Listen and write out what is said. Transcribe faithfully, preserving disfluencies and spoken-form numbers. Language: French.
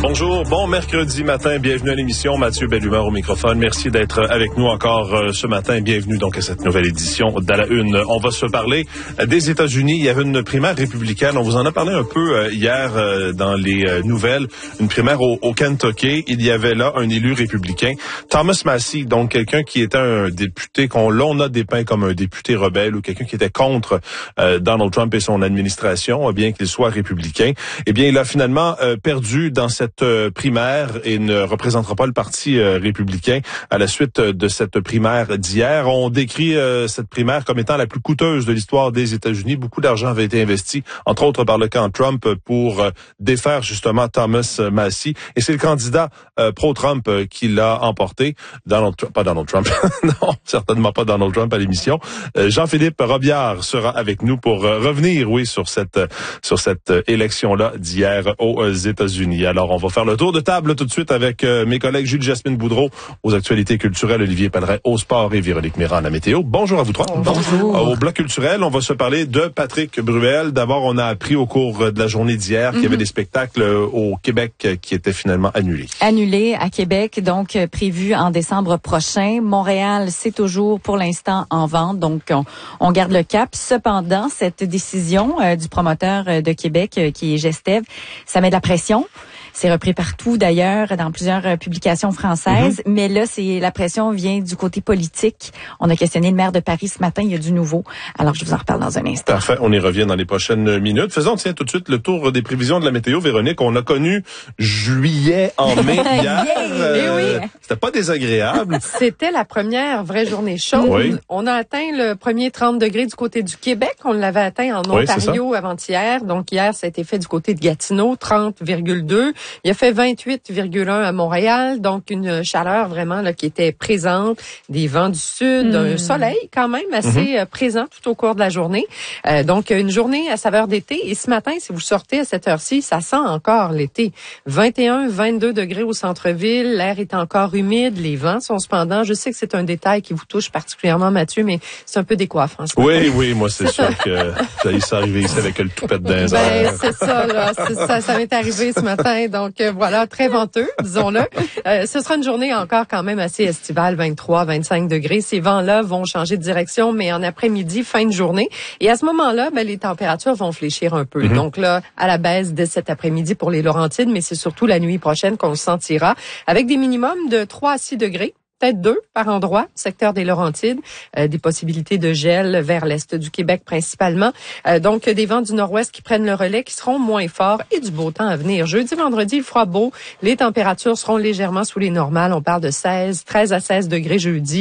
Bonjour, bon mercredi matin, bienvenue à l'émission. Mathieu Bellumeur au microphone. Merci d'être avec nous encore euh, ce matin. Bienvenue donc à cette nouvelle édition d'À la Une. On va se parler des États-Unis. Il y avait une primaire républicaine. On vous en a parlé un peu euh, hier euh, dans les euh, nouvelles. Une primaire au, au Kentucky. Il y avait là un élu républicain, Thomas Massie, donc quelqu'un qui était un député qu'on l'on a dépeint comme un député rebelle ou quelqu'un qui était contre euh, Donald Trump et son administration, bien qu'il soit républicain. Eh bien, il a finalement euh, perdu dans cette primaire et ne représentera pas le Parti euh, républicain à la suite de cette primaire d'hier. On décrit euh, cette primaire comme étant la plus coûteuse de l'histoire des États-Unis. Beaucoup d'argent avait été investi, entre autres par le camp Trump, pour euh, défaire justement Thomas Massie. Et c'est le candidat euh, pro-Trump euh, qui l'a emporté. Donald Trump, pas Donald Trump. Non, certainement pas Donald Trump à l'émission. Euh, Jean-Philippe Robillard sera avec nous pour euh, revenir, oui, sur cette sur cette euh, élection-là d'hier aux États-Unis. Alors, on va faire le tour de table tout de suite avec euh, mes collègues Julie-Jasmine Boudreau aux actualités culturelles, Olivier Pellerin au sport et Véronique Méran à la météo. Bonjour à vous trois. Bonjour. Au bloc culturel, on va se parler de Patrick Bruel. D'abord, on a appris au cours de la journée d'hier qu'il y avait des spectacles au Québec qui étaient finalement annulés. Annulés à Québec, donc prévu en décembre prochain. Montréal, c'est toujours pour l'instant en vente, donc on, on garde le cap. Cependant, cette décision euh, du promoteur de Québec, euh, qui est Gestev, ça met de la pression. C'est repris partout d'ailleurs dans plusieurs euh, publications françaises, mm-hmm. mais là c'est la pression vient du côté politique. On a questionné le maire de Paris ce matin, il y a du nouveau. Alors je vous en reparle dans un instant. Parfait, on y revient dans les prochaines minutes. Faisons tiens tout de suite le tour des prévisions de la météo. Véronique, on a connu juillet en mai hier. euh, oui. C'était pas désagréable. C'était la première vraie journée chaude. Oui. On a atteint le premier trente degrés du côté du Québec. On l'avait atteint en Ontario oui, avant-hier. Donc hier, ça a été fait du côté de Gatineau, trente virgule deux. Il a fait vingt-huit virgule un à Montréal, donc une chaleur vraiment là qui était présente, des vents du sud, mmh. un soleil quand même assez mmh. présent tout au cours de la journée. Euh, donc une journée à saveur d'été. Et ce matin, si vous sortez à cette heure-ci, ça sent encore l'été. vingt et un, vingt-deux degrés au centre-ville, l'air est encore humide, les vents sont cependant. Je sais que c'est un détail qui vous touche particulièrement, Mathieu, mais c'est un peu décoiffant. Oui, matin. oui, moi c'est sûr que ça s'est arrivé ici avec le toupette d'un ben, c'est ça, là, c'est ça, ça m'est arrivé ce matin. Donc euh, voilà, très venteux, disons-le. Euh, ce sera une journée encore quand même assez estivale, vingt-trois, vingt-cinq degrés. Ces vents-là vont changer de direction, mais en après-midi, fin de journée. Et à ce moment-là, ben, les températures vont fléchir un peu. Mm-hmm. Donc là, à la baisse dès cet après-midi pour les Laurentides, mais c'est surtout la nuit prochaine qu'on le sentira, avec des minimums de trois à six degrés. Peut-être deux par endroit, secteur des Laurentides, euh, des possibilités de gel vers l'est du Québec principalement. Euh, donc, des vents du nord-ouest qui prennent le relais, qui seront moins forts et du beau temps à venir. Jeudi, vendredi, il fera beau. Les températures seront légèrement sous les normales. On parle de seize, treize à seize degrés jeudi.